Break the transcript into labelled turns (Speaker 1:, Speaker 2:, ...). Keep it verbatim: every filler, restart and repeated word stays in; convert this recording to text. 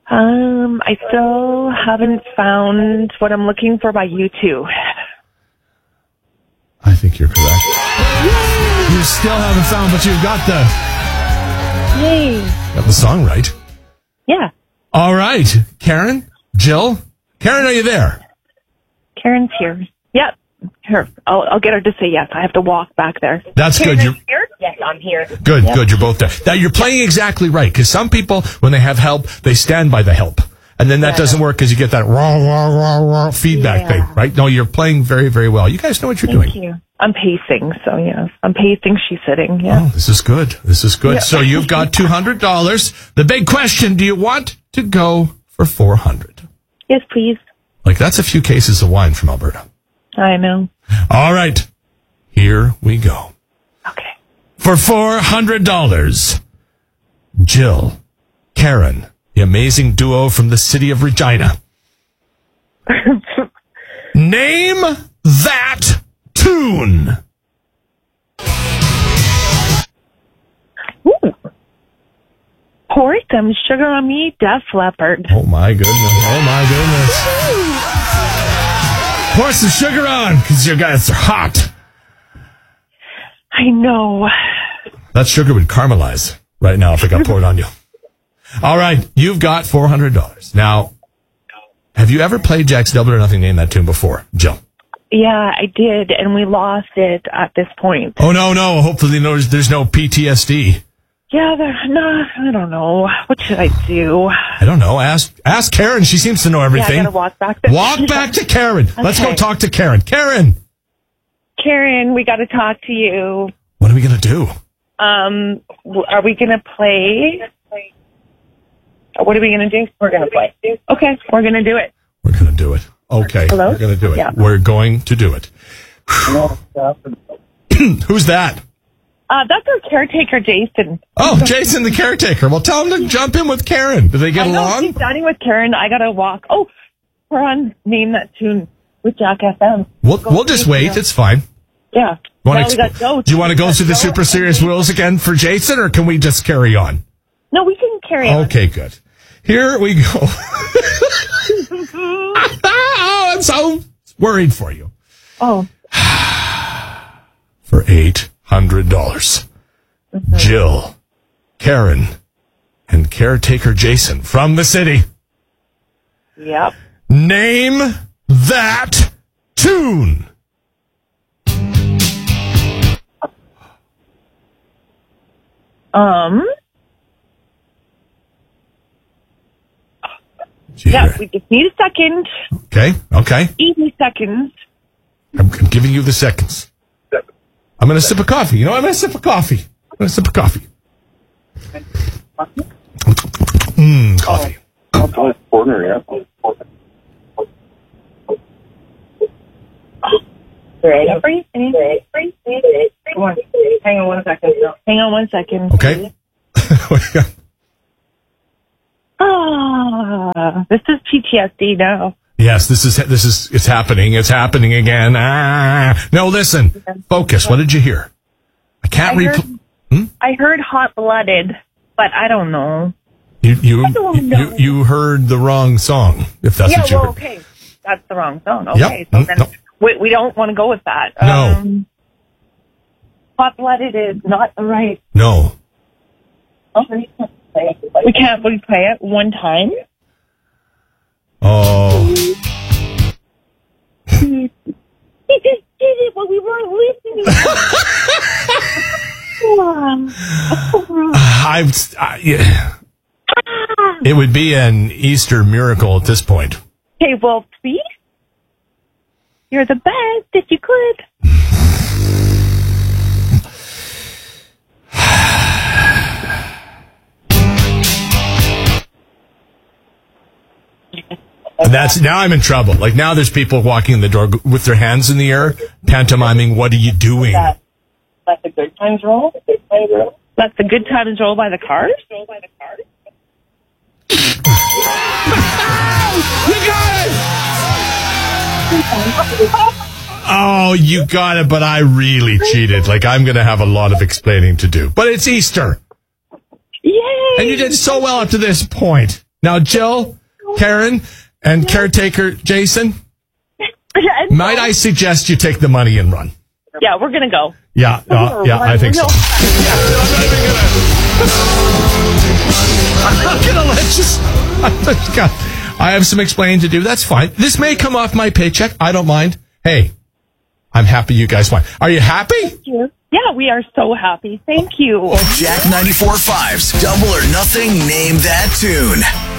Speaker 1: Um, I still haven't found what I'm looking for by U two.
Speaker 2: I think you're correct. Yay! You still haven't found, but you've got the...
Speaker 1: Yay.
Speaker 2: Got the song right.
Speaker 1: Yeah.
Speaker 2: All right. Karen? Jill? Karen, are you there?
Speaker 1: Karen's here. Yep. Here. I'll, I'll get her to say yes. I have to walk back there.
Speaker 2: That's
Speaker 1: Karen,
Speaker 2: good. You're
Speaker 1: here? Yes, I'm here.
Speaker 2: good.
Speaker 1: Yep.
Speaker 2: Good. You're both there. Now you're playing exactly right, because some people, when they have help, they stand by the help, and then that yeah. doesn't work because you get that raw, raw, raw, raw feedback yeah. thing, right? No, you're playing very, very well. You guys know what you're
Speaker 1: Thank
Speaker 2: doing.
Speaker 1: You. I'm pacing, so yes, I'm pacing. She's sitting. Yeah.
Speaker 2: Oh, this is good. This is good.
Speaker 1: Yep.
Speaker 2: So you've got two hundred dollars. The big question: do you want to go for four hundred?
Speaker 1: Yes, please.
Speaker 2: Like that's a few cases of wine from Alberta.
Speaker 1: I know.
Speaker 2: All right, here we go.
Speaker 1: Okay.
Speaker 2: For four hundred dollars, Jill, Karen, the amazing duo from the city of Regina. Name that tune.
Speaker 1: Ooh. Pour some sugar on me, Def Leppard.
Speaker 2: Oh my goodness! Oh my goodness! Pour some sugar on, because your guys are hot.
Speaker 1: I know.
Speaker 2: That sugar would caramelize right now if it got poured on you. All right, you've got four hundred dollars. Now, have you ever played Jack's Double or Nothing Name That Tune before, Jill?
Speaker 1: Yeah, I did, and we lost it at this point.
Speaker 2: Oh, no, no. Hopefully there's, there's no P T S D.
Speaker 1: Yeah, there, no, I don't know. What should I do?
Speaker 2: I don't know. Ask ask Karen. She seems to know everything.
Speaker 1: Yeah, I gotta walk back there.
Speaker 2: Walk back to Karen. Okay. Let's go talk to Karen. Karen!
Speaker 1: Karen, we gotta talk to you.
Speaker 2: What are we gonna do?
Speaker 1: Um, are we gonna play? What are we gonna do? We're gonna play. Okay, we're gonna do it.
Speaker 2: We're gonna do it. Okay.
Speaker 1: Hello?
Speaker 2: We're gonna do it.
Speaker 1: Yeah.
Speaker 2: We're going to do it. Who's that?
Speaker 1: Uh, that's our caretaker, Jason.
Speaker 2: Oh, Jason the caretaker. Well, tell him to jump in with Karen. Do they get
Speaker 1: I know,
Speaker 2: along?
Speaker 1: He's dining with Karen. I gotta walk. Oh, we're on Name That Tune with Jack F M.
Speaker 2: We'll, we'll just wait. Now. It's fine.
Speaker 1: Yeah.
Speaker 2: Now
Speaker 1: exp- we got go.
Speaker 2: Do you want to go through the super serious rules again for Jason, or can we just carry on?
Speaker 1: No, we can carry on.
Speaker 2: Okay, good. Here we go. Oh, I'm so worried for you.
Speaker 1: Oh.
Speaker 2: For eight hundred dollars, mm-hmm. Jill, Karen, and caretaker Jason from the city.
Speaker 1: Yep.
Speaker 2: Name that tune.
Speaker 1: Um. Yeah, we just need a second.
Speaker 2: Okay, okay.
Speaker 1: Easy seconds.
Speaker 2: I'm, I'm giving you the seconds. I'm going to sip a coffee. You know, I'm going to sip a coffee. I'm going to sip a coffee. Mmm, coffee.
Speaker 3: Oh, corner, yeah.
Speaker 1: Ready? Freeze, freeze, freeze, freeze. Come on. Hang on one second. Hang on one second.
Speaker 2: Okay.
Speaker 1: Ah, this is P T S D now.
Speaker 2: Yes, this is this is it's happening. It's happening again. Ah. No, listen. Focus. What did you hear? I can't
Speaker 1: I
Speaker 2: read.
Speaker 1: heard, hmm? I heard Hot Blooded, but I don't know.
Speaker 2: You you
Speaker 1: I don't know.
Speaker 2: you, you heard the wrong song. If that's
Speaker 1: yeah,
Speaker 2: what you
Speaker 1: well,
Speaker 2: heard.
Speaker 1: okay, that's the wrong song. Okay,
Speaker 2: yep.
Speaker 1: so
Speaker 2: mm,
Speaker 1: then
Speaker 2: no.
Speaker 1: we we don't want to go with that.
Speaker 2: No.
Speaker 1: Um, Hot Blooded is not the right.
Speaker 2: No.
Speaker 1: Okay. We can't we play it one time.
Speaker 2: Oh.
Speaker 1: He just did it, but we weren't listening.
Speaker 2: I've, I, yeah. It would be an Easter miracle at this point.
Speaker 1: Okay, well, please. You're the best, if you could.
Speaker 2: And that's now I'm in trouble. Like now there's people walking in the door with their hands in the air, pantomiming, what are you doing?
Speaker 1: That, that's a good times roll? That's a good times roll by the Cars? Roll by the Cars?
Speaker 2: You got it! Oh, you got it, but I really cheated. Like I'm going to have a lot of explaining to do. But it's Easter.
Speaker 1: Yay!
Speaker 2: And you did so well up to this point. Now, Jill, Karen, and caretaker Jason, might I suggest you take the money and run?
Speaker 1: Yeah, we're going to go.
Speaker 2: Yeah, uh, yeah, I think so. I'm not going to let you... God, I have some explaining to do. That's fine. This may come off my paycheck. I don't mind. Hey, I'm happy you guys won. Are you happy?
Speaker 1: Thank you. Yeah, we are so happy. Thank you.
Speaker 4: Jack ninety-four point five's Double or Nothing Name That Tune.